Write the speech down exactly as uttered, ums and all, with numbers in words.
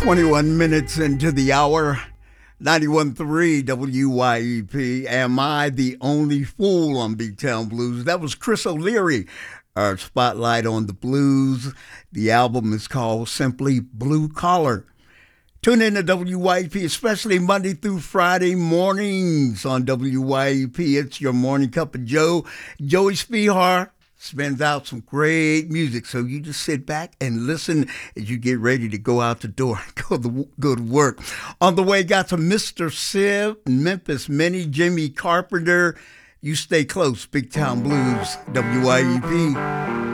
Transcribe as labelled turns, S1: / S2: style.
S1: twenty-one minutes into the hour, ninety-one point three W Y E P. Am I the Only Fool on Big-Town Blues? That was Chris O'Leary, our spotlight on the blues. The album is called simply Blue Collar. Tune in to W Y E P, especially Monday through Friday mornings on W Y E P. It's your morning cup of Joe. Joey Spihar spins out some great music, so you just sit back and listen as you get ready to go out the door and go to, go to work. On the way, got some Mister Civ, Memphis Minnie, Jimmy Carpenter. You stay close, Big Town Blues, W Y E P.